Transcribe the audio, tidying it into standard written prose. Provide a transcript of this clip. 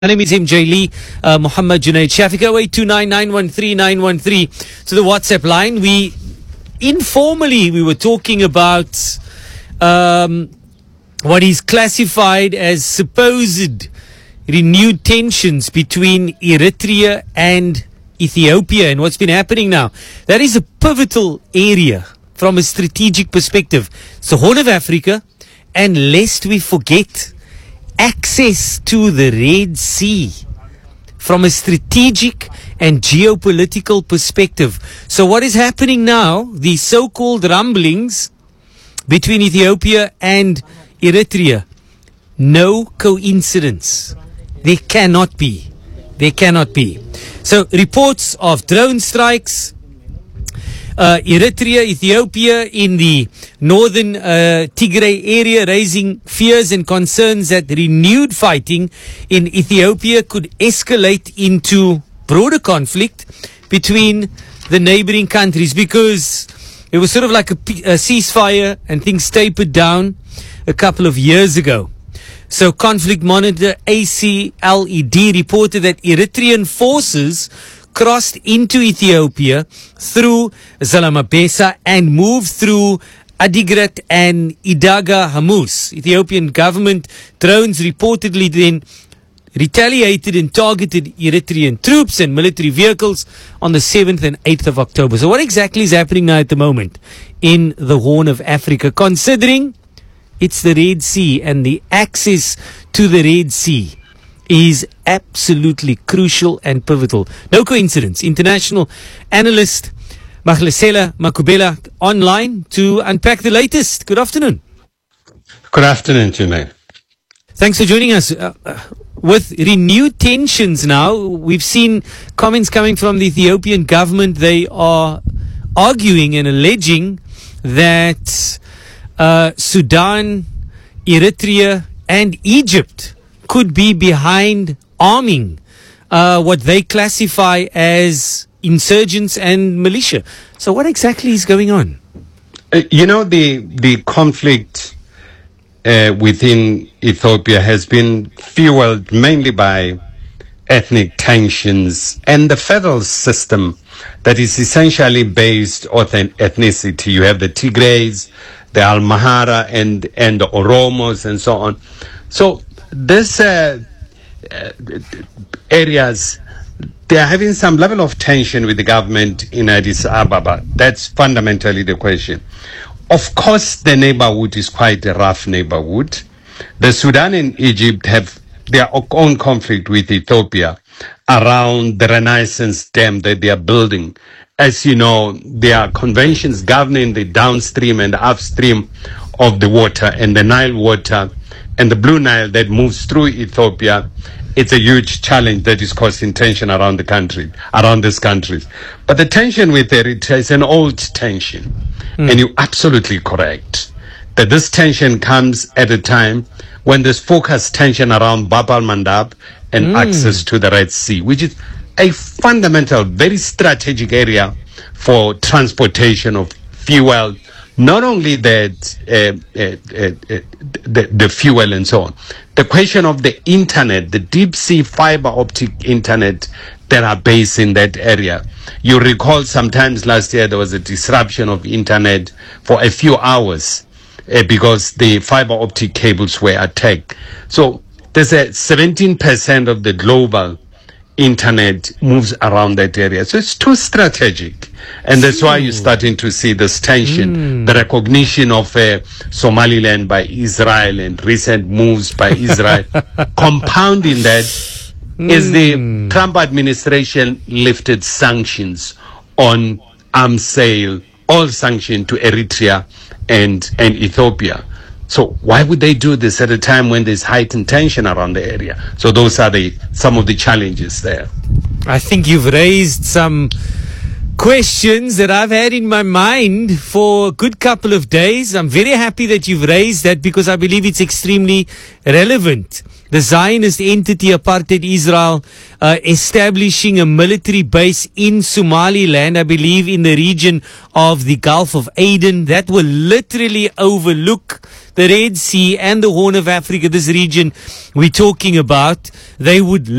My name is MJ Lee, Muhammad Junaid Shafiq, 0829913913 to the WhatsApp line. We were talking about what is classified as supposed renewed tensions between Eritrea and Ethiopia and what's been happening now. That is a pivotal area from a strategic perspective. It's the Horn of Africa, and lest we forget, access to the Red Sea from a strategic and geopolitical perspective. So what is happening now, the so-called rumblings between Ethiopia and Eritrea, no coincidence. There cannot be. So reports of drone strikes, Eritrea, Ethiopia in the northern Tigray area, raising fears and concerns that renewed fighting in Ethiopia could escalate into broader conflict between the neighboring countries, because it was sort of like a ceasefire and things tapered down a couple of years ago. So conflict monitor ACLED reported that Eritrean forces crossed into Ethiopia through Zalamabesa and moved through Adigrat and Idaga Hamus. Ethiopian government drones reportedly then retaliated and targeted Eritrean troops and military vehicles on the 7th and 8th of October. So what exactly is happening now at the moment in the Horn of Africa, considering it's the Red Sea, and the access to the Red Sea is absolutely crucial and pivotal. No coincidence. International analyst Maghlesela Makubela online to unpack the latest. Good afternoon. Good afternoon, Junaid. Thanks for joining us. With renewed tensions now, we've seen comments coming from the Ethiopian government. They are arguing and alleging that Sudan, Eritrea and Egypt could be behind arming what they classify as insurgents and militia. So what exactly is going on? The conflict within Ethiopia has been fueled mainly by ethnic tensions and the federal system that is essentially based on ethnicity. You have the Tigrays, the Al-Mahara and the Oromos and so on. So these areas, they are having some level of tension with the government in Addis Ababa. That's fundamentally the question. Of course, the neighborhood is quite a rough neighborhood. The Sudan and Egypt have their own conflict with Ethiopia around the Renaissance Dam that they are building. As you know, there are conventions governing the downstream and upstream of the water, and the Nile water and the Blue Nile that moves through Ethiopia. It's a huge challenge that is causing tension around the country, around these countries. But the tension with Eritrea is an old tension. And you're absolutely correct that this tension comes at a time when there's focused tension around Bab al-Mandab and access to the Red Sea, which is a fundamental, very strategic area for transportation of fuel, not only that the fuel and so on. The question of the internet, the deep sea fiber optic internet that are based in that area. You recall sometimes last year there was a disruption of internet for a few hours because the fiber optic cables were attacked. So there's a 17% of the global internet moves around that area. So it's too strategic. And that's why you're starting to see this tension, the recognition of Somaliland by Israel and recent moves by Israel. Compounding that is the Trump administration lifted sanctions on arms sale, all sanctions to Eritrea and Ethiopia. So why would they do this at a time when there's heightened tension around the area? So those are some of the challenges there. I think you've raised some questions that I've had in my mind for a good couple of days. I'm very happy that you've raised that, because I believe it's extremely relevant. The Zionist entity Apartheid Israel establishing a military base in Somaliland, I believe in the region of the Gulf of Aden, that will literally overlook the Red Sea and the Horn of Africa, this region we're talking about, they would